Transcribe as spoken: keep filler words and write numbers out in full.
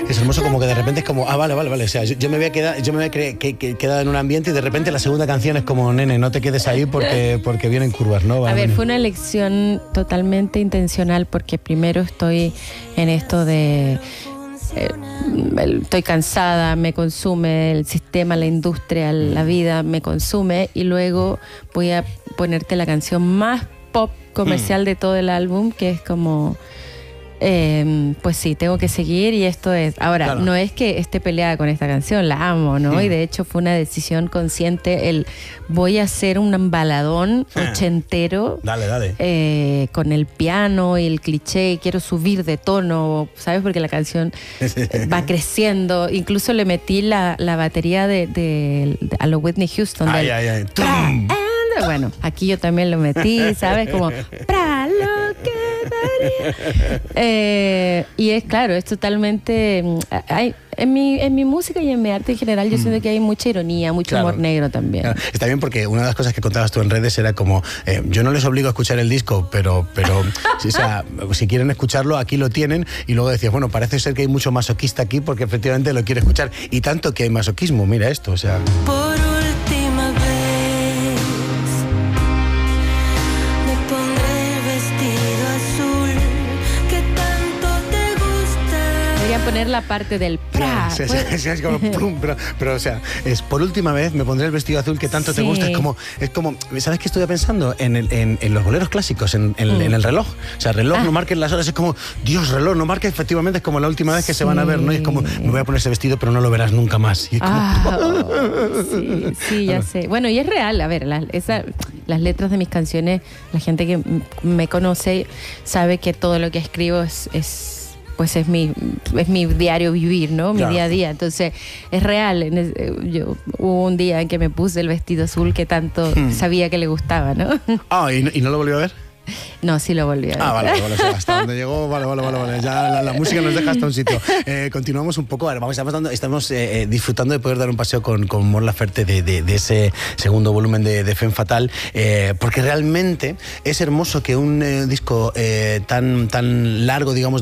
Es hermoso como que de repente es como, ah, vale, vale, vale. O sea, yo, yo me había quedado, yo me había cre- que, que, quedado en un ambiente y de repente la segunda canción es como, nene, no te quedes ahí porque, porque vienen curvas, ¿no? Va, a ver, bueno. fue una elección totalmente intencional porque primero estoy en esto de... Eh, estoy cansada, me consume el sistema, la industria, la vida me consume, y luego voy a ponerte la canción más pop comercial mm. de todo el álbum, que es como eh, pues sí, tengo que seguir, y esto es ahora, claro. No es que esté peleada con esta canción, la amo, ¿no? Mm. Y de hecho fue una decisión consciente el voy a hacer un baladón eh. ochentero, dale, dale. Eh, con el piano y el cliché, y quiero subir de tono, ¿sabes? Porque la canción va creciendo. Incluso le metí la, la batería de, de, de a lo Whitney Houston. Ay, del, ay, ay. And, bueno, aquí yo también lo metí, ¿sabes? Como pra lo que daría. Eh, y es claro, es totalmente hay, en mi, en mi música y en mi arte en general yo mm. siento que hay mucha ironía, mucho claro. humor negro también. Claro. Está bien, porque una de las cosas que contabas tú en redes era como, eh, yo no les obligo a escuchar el disco, pero, pero si, o sea, si quieren escucharlo, aquí lo tienen. Y luego decías, bueno, parece ser que hay mucho masoquista aquí porque efectivamente lo quiere escuchar. Y tanto que hay masoquismo, mira esto, o sea... Por última vez me pondré el vestido azul que tanto te gusta. Deberían poner la parte del pra. Sí, sí, sí, sí, es como plum, pero, pero o sea, es por última vez me pondré el vestido azul que tanto sí. te gusta. Es como, es como, ¿sabes qué estoy pensando? En, el, en, en los boleros clásicos, en, en, mm. en el reloj. O sea, reloj, ah. no marques las horas, es como, Dios, reloj, no marques, efectivamente, es como la última vez que sí. se van a ver, ¿no? Y es como, me voy a poner ese vestido, pero no lo verás nunca más. Y es como, ah, oh, sí, sí, ya sé. Bueno, y es real, a ver, la, esa, las letras de mis canciones, la gente que me conoce sabe que todo lo que escribo es... es pues es mi es mi diario vivir, ¿no? Mi claro. día a día. Entonces, es real. Yo, hubo un día en que me puse el vestido azul que tanto hmm. sabía que le gustaba, ¿no? Ah, ¿y, ¿y no lo volvió a ver? No, sí lo volví a ver. Ah, vale, vale, hasta donde llegó, vale, vale, vale, vale. Ya la, la música nos deja hasta un sitio. Eh, continuamos un poco, a ver, vamos, estamos, dando, estamos eh, disfrutando de poder dar un paseo con, con Mon Laferte de, de, de ese segundo volumen de, de Femme Fatale, eh, porque realmente es hermoso que un eh, disco eh, tan, tan largo, digamos,